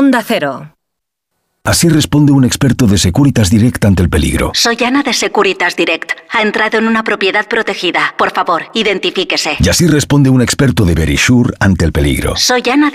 Onda Cero. Así responde un experto de Securitas Direct ante el peligro. Soy Ana de Securitas Direct. Ha entrado en una propiedad protegida. Por favor, identifíquese. Y así responde un experto de Verisure ante el peligro. Soy Ana